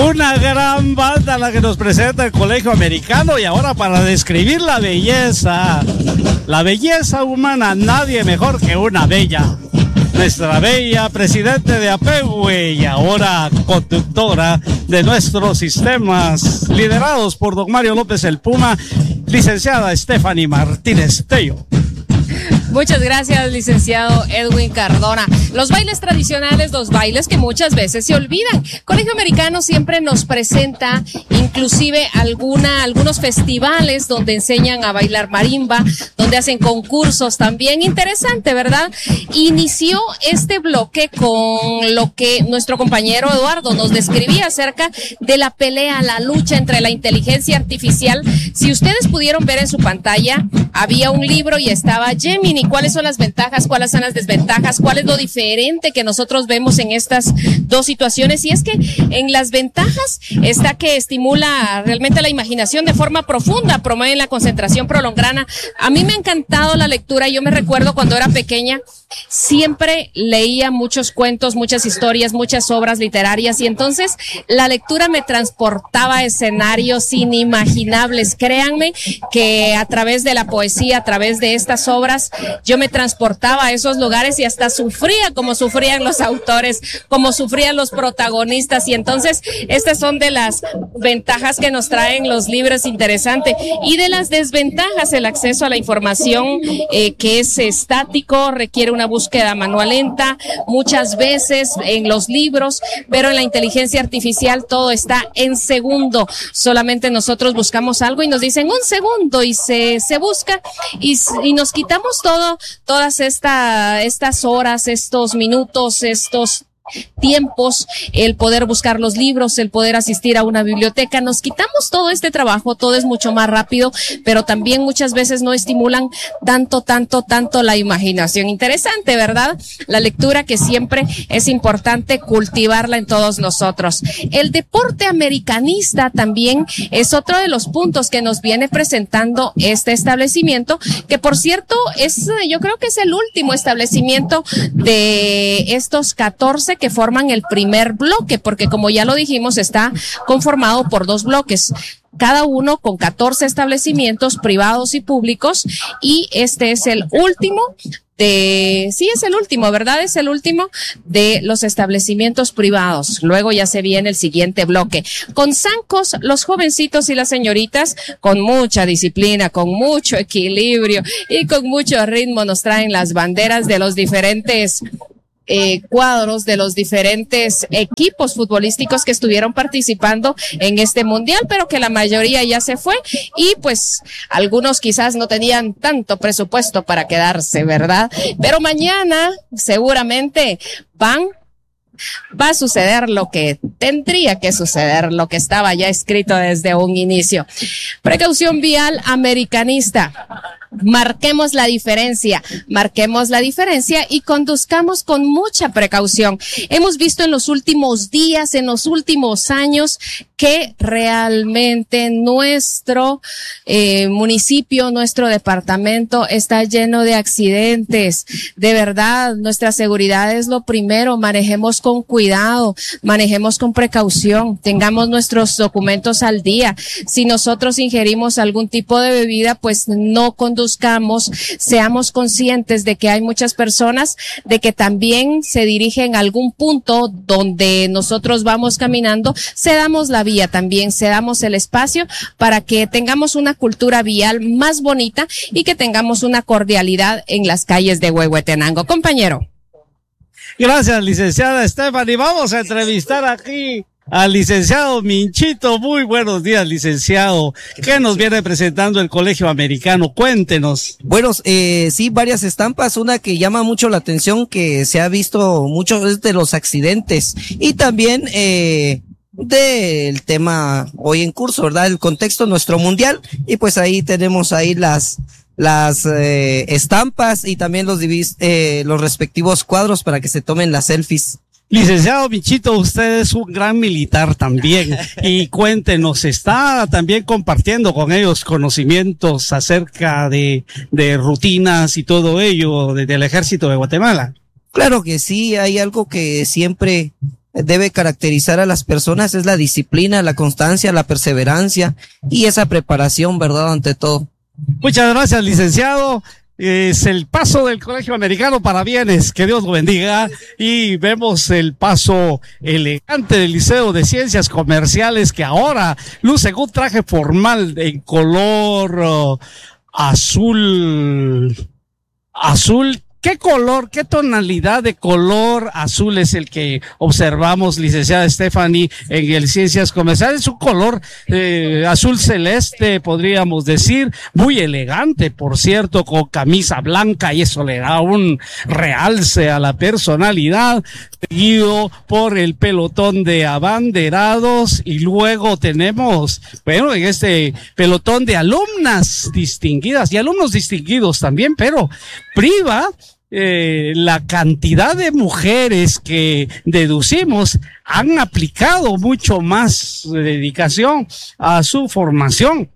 Una gran banda la que nos presenta el Colegio Americano, y ahora para describir la belleza humana, nadie mejor que una bella. Nuestra bella presidente de APEGUE y ahora conductora de nuestros sistemas, liderados por don Mario López el Puma, licenciada Stephanie Martínez Tello. Muchas gracias, licenciado Edwin Cardona. Los bailes tradicionales, los bailes que muchas veces se olvidan. Colegio Americano siempre nos presenta inclusive algunos festivales donde enseñan a bailar marimba, donde hacen concursos también. Interesante, ¿verdad? Inició este bloque con lo que nuestro compañero Eduardo nos describía acerca de la pelea, la lucha entre la inteligencia artificial. Si ustedes pudieron ver en su pantalla, había un libro y estaba Gemini. ¿Cuáles son las ventajas? ¿Cuáles son las desventajas? ¿Cuál es lo diferente que nosotros vemos en estas dos situaciones? Y es que en las ventajas está que estimula realmente la imaginación de forma profunda, promueve la concentración prolongada. A mí me ha encantado la lectura. Yo me recuerdo cuando era pequeña, siempre leía muchos cuentos, muchas historias, muchas obras literarias, y entonces la lectura me transportaba a escenarios inimaginables. Créanme que a través de la poesía, a través de estas obras, yo me transportaba a esos lugares y hasta sufría como sufrían los autores, como sufrían los protagonistas. Y entonces estas son de las ventajas que nos traen los libros, interesante. Y de las desventajas, el acceso a la información que es estático, requiere una búsqueda manual lenta muchas veces en los libros, pero en la inteligencia artificial todo está en segundo. Solamente nosotros buscamos algo y nos dicen un segundo y se busca y nos quitamos todas estas horas, estos minutos, estos tiempos, el poder buscar los libros, el poder asistir a una biblioteca. Nos quitamos todo este trabajo, todo es mucho más rápido, pero también muchas veces no estimulan tanto la imaginación. Interesante, ¿verdad? La lectura, que siempre es importante cultivarla en todos nosotros. El deporte americanista también es otro de los puntos que nos viene presentando este establecimiento, que por cierto yo creo que es el último establecimiento de estos 14 que forman el primer bloque, porque como ya lo dijimos, está conformado por dos bloques, cada uno con 14 establecimientos privados y públicos, y este es el último es el último, ¿verdad? Es el último de los establecimientos privados. Luego ya se viene el siguiente bloque. Con zancos, los jovencitos y las señoritas, con mucha disciplina, con mucho equilibrio y con mucho ritmo, nos traen las banderas de los diferentes cuadros de los diferentes equipos futbolísticos que estuvieron participando en este mundial, pero que la mayoría ya se fue, y pues algunos quizás no tenían tanto presupuesto para quedarse, ¿verdad? Pero mañana seguramente va a suceder lo que tendría que suceder, lo que estaba ya escrito desde un inicio. Precaución vial americanista. Marquemos la diferencia y conduzcamos con mucha precaución. Hemos visto en los últimos días, en los últimos años, que realmente nuestro municipio, nuestro departamento está lleno de accidentes. De verdad, nuestra seguridad es lo primero. Manejemos con cuidado, manejemos con precaución, tengamos nuestros documentos al día. Si nosotros ingerimos algún tipo de bebida, pues no conduzcamos. Seamos conscientes de que hay muchas personas de que también se dirigen a algún punto donde nosotros vamos caminando, cedamos la vía también, cedamos el espacio para que tengamos una cultura vial más bonita y que tengamos una cordialidad en las calles de Huehuetenango. Compañero. Gracias, licenciada Stephanie. Vamos a entrevistar aquí al licenciado Minchito. Muy buenos días, licenciado. ¿Qué nos viene presentando el Colegio Americano? Cuéntenos. Bueno, sí, varias estampas. Una que llama mucho la atención, que se ha visto mucho, es de los accidentes. Y también, del tema hoy en curso, ¿verdad? El contexto nuestro mundial. Y pues ahí tenemos ahí las estampas y también los respectivos cuadros para que se tomen las selfies. Licenciado Minchito, usted es un gran militar también, y cuéntenos, ¿está también compartiendo con ellos conocimientos acerca de rutinas y todo ello del Ejército de Guatemala? Claro que sí, hay algo que siempre debe caracterizar a las personas es la disciplina, la constancia, la perseverancia y esa preparación, ¿verdad? Ante todo. Muchas gracias, licenciado. Es el paso del Colegio Americano para Bienes, que Dios lo bendiga, y vemos el paso elegante del Liceo de Ciencias Comerciales, que ahora luce un traje formal en color azul. ¿Qué color, qué tonalidad de color azul es el que observamos, licenciada Stephanie, en el Ciencias Comerciales? Es un color azul celeste, podríamos decir, muy elegante, por cierto, con camisa blanca, y eso le da un realce a la personalidad, seguido por el pelotón de abanderados, y luego tenemos, bueno, en este pelotón de alumnas distinguidas y alumnos distinguidos también, pero priva la cantidad de mujeres que deducimos han aplicado mucho más dedicación a su formación.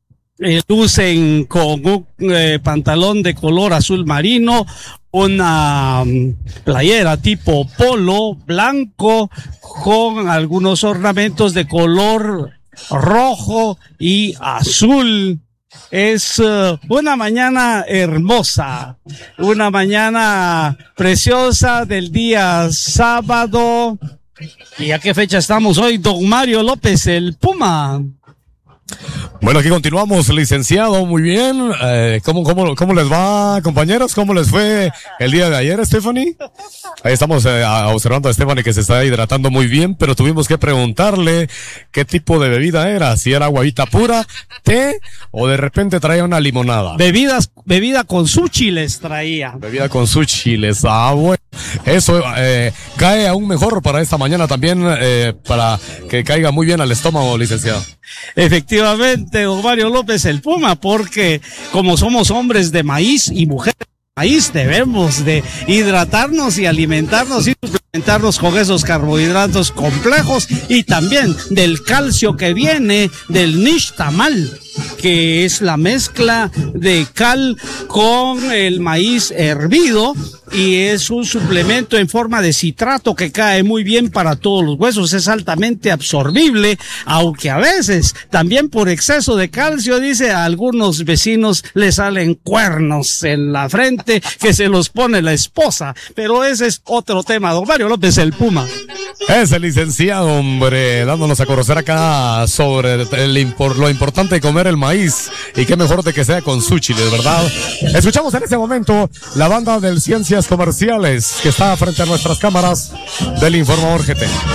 Lucen con un pantalón de color azul marino, una playera tipo polo blanco con algunos ornamentos de color rojo y azul. Es una mañana hermosa, una mañana preciosa del día sábado. ¿Y a qué fecha estamos hoy, don Mario López, el Puma? Bueno, aquí continuamos, licenciado, muy bien. ¿Cómo les va, compañeros? ¿Cómo les fue el día de ayer, Stephanie? Ahí estamos observando a Stephanie, que se está hidratando muy bien, pero tuvimos que preguntarle qué tipo de bebida era, si era agüita pura, té, o de repente traía una limonada. Bebida con sus chiles traía. Bebida con sus chiles, bueno. Eso cae aún mejor para esta mañana también, para que caiga muy bien al estómago, licenciado. Efectivamente, don Mario López, el Puma, porque como somos hombres de maíz y mujeres de maíz, debemos de hidratarnos y alimentarnos y suplementarnos con esos carbohidratos complejos, y también del calcio que viene del nixtamal, que es la mezcla de cal con el maíz hervido, y es un suplemento en forma de citrato que cae muy bien para todos los huesos, es altamente absorbible, aunque a veces también por exceso de calcio, dice, a algunos vecinos le salen cuernos en la frente que se los pone la esposa, pero ese es otro tema. Don Mario López, el Puma. Es el licenciado, hombre, dándonos a conocer acá sobre lo importante de comer el maíz, y qué mejor de que sea con su chile, ¿verdad? Escuchamos en este momento la banda del Ciencias Comerciales, que está frente a nuestras cámaras del Informador GT.